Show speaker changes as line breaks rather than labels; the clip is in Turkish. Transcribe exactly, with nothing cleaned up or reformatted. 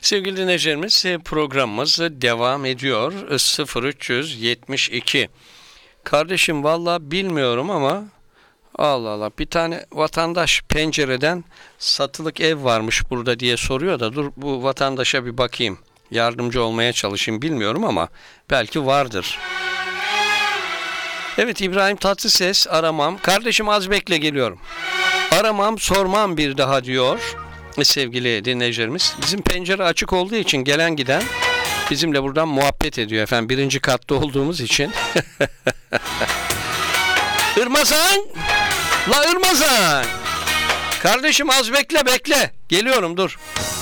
Sevgili dinleyicilerimiz, programımız devam ediyor. sıfır üç yetmiş iki. Kardeşim valla bilmiyorum ama Allah Allah, bir tane vatandaş pencereden satılık ev varmış burada diye soruyor da dur bu vatandaşa bir bakayım. Yardımcı olmaya çalışayım, bilmiyorum ama belki vardır. Evet, İbrahim Tatlıses, aramam. Kardeşim az bekle, geliyorum. Aramam sormam bir daha diyor. Sevgili dinleyicilerimiz, bizim pencere açık olduğu için gelen giden bizimle buradan muhabbet ediyor efendim, birinci katta olduğumuz için. Irmazan! La Irmazan! Kardeşim az bekle bekle. Geliyorum, dur.